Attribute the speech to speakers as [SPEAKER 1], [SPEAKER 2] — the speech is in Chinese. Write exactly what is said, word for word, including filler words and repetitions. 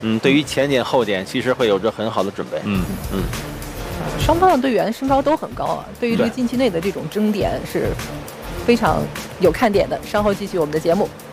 [SPEAKER 1] 嗯，对于前检后检其实会有着很好的准备。
[SPEAKER 2] 嗯
[SPEAKER 1] 嗯，
[SPEAKER 3] 双方的队员身高都很高啊，对于这个近期内的这种争点是非常有看点的。稍后继续我们的节目。